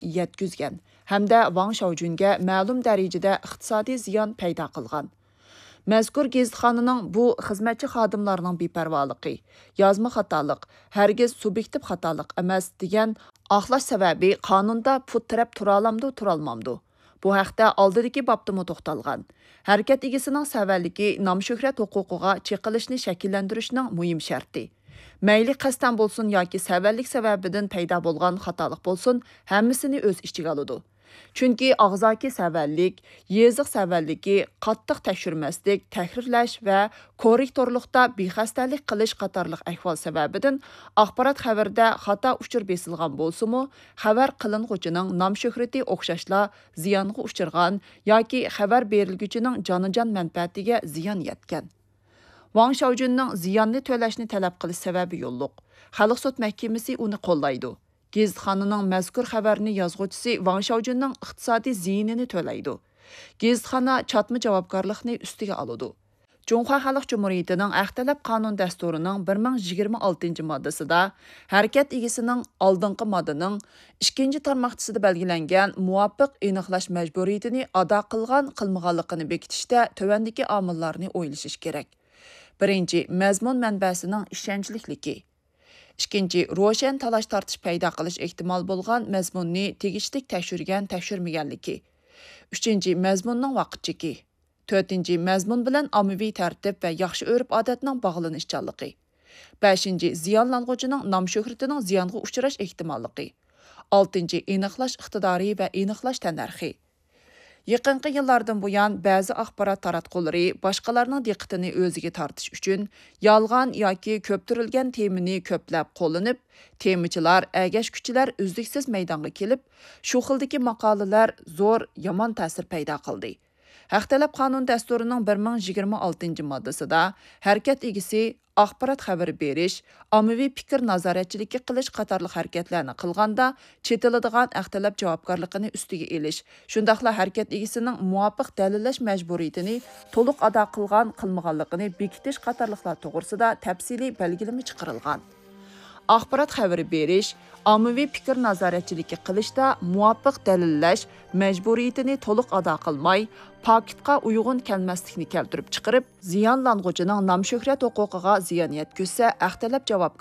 yetkizgan hamda Wang Shaojunga ma'lum darajada iqtisodiy ziyon paydo qilgan. Mazkur gazitxonaning bu xizmatchi xodimlarning beparvoligi, yozma xatolik, hargiz subyektiv xatolik emas degan oqlash sababi qonunda put tirab turolmamdu. Bu haqda oldidagi bobda to'xtalgan. Harakat egasining savaligi nom-shuhrat huquqiga cheqilishni shakllantirishning muhim sharti. Mayli qasdan bo'lsin yoki savallik sababidan paydo bo'lgan xatolik bo'lsin, hammasini o'z ichiga oladi. Chunki og'zaki savallik, yeziq savalligi, qattiq tekshirmaslik, tahrirlash va korrektorlikda bexastalik qilish qatorliq ahvol sababidan axborot xabarda xato uchur besilgan bo'lsa-mu, xabar qilinguchining nom-shuhrati o'xshashla ziyonga uchirgan yoki xabar berilguchining jonajon manfaatiga ziyon yetgan. Wang Shaojunning ziyonni to'lashni talab qilish sababi yo'qliq. Xalq sud mahkamasi uni qo'llaydi. Gazitxonaning mazkur xabarni yozg'uvchisi Wang Shaojunning iqtisodiy ziyinini to'laydi. Gazitxona chatma javobgarlikni ustiga oladi. Junxo Xalq Cumhuriyetining Ahtalab qonun dasturining 1026-moddasida harakat egasining oldingi moddaning 2-tarmoqchisida belgilangan muvofiq aniqlash majburiyatini ado qilmaganligini bekitishda tövandagi omillarni o'ylashish kerak. Birinchi, mazmun manbasining ishonchlikligi. Ikkinchi, ro'shan talash tortish paydo qilish ehtimol bo'lgan mazmunni tegishli tekshirmaganligi. Uchinchi, mazmunning vaqtchiki. To'rtinchi, mazmun bilan ommaviy tartib va yaxshi urf-odatning bog'lanishchanligi. Beshinchi, ziyonlanuvchining nom-shuhratining ziyonga uchrash ehtimolligi. Oltinchi, aniqlash iqtidori va aniqlash tanarxi. Yaqinqi yillardan buyon ba'zi axborot taratqullari boshqalarning diqqatini o'ziga tortish uchun yolg'on yoki ko'ptirilgan temani ko'plab qo'llanib, temachilar, agashkuchilar uzluksiz maydonga kelib, shu xildagi maqolalar zo'r yomon ta'sir paydo qildi. Haqtalab qonun dasturining 1026-moddasida harakat egasi axborot xabar berish, ommaviy fikr nazoratchiligi qilish qatorliq harakatlarni qilganda chetiladigan haqtalab javobgarligini ustiga elish, shundaqla harakat egasining muvofiq dalillash majburiyatini to'liq ado qilmaganligini bekitish qatorliqlar to'g'risida tafsiliy belgilama chiqarilgan. Axborot xabari berish, ommaviy fikr nazoratchiligi qilishda muvofiq dalillash majburiyatini to'liq ado qilmay, paketga uyg'un kelmaslikni keltirib chiqarib, ziyonlanuvchining nom-shuhrat huquqiga ziyon yetkazsa, haqtalab javob